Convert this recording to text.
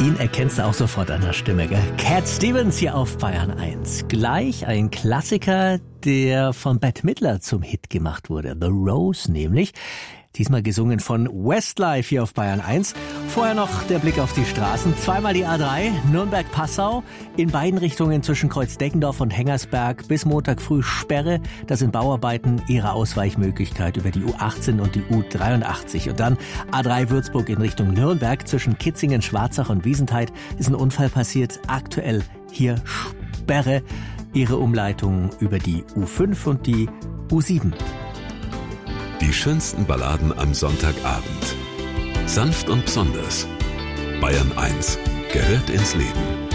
Ihn erkennst du auch sofort an der Stimme, gell? Cat Stevens hier auf Bayern 1. Gleich ein Klassiker, der von Bette Midler zum Hit gemacht wurde. The Rose nämlich. Diesmal gesungen von Westlife hier auf Bayern 1. Vorher noch der Blick auf die Straßen. Zweimal die A3, Nürnberg-Passau. In beiden Richtungen zwischen Kreuzdeckendorf und Hengersberg bis Montag früh Sperre. Das sind Bauarbeiten, ihre Ausweichmöglichkeit über die U18 und die U83. Und dann A3 Würzburg in Richtung Nürnberg. Zwischen Kitzingen, Schwarzach und Wiesentheid ist ein Unfall passiert. Aktuell hier Sperre. Ihre Umleitung über die U5 und die U7. Die schönsten Balladen am Sonntagabend. Sanft und besonders. Bayern 1 gehört ins Leben.